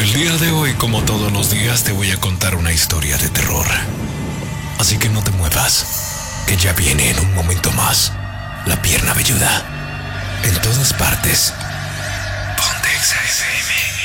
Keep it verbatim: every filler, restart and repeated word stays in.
El día de hoy, como todos los días, te voy a contar una historia de terror. Así que no te muevas, que ya viene en un momento más La Pierna Velluda. En todas partes. Ponte Exa F M.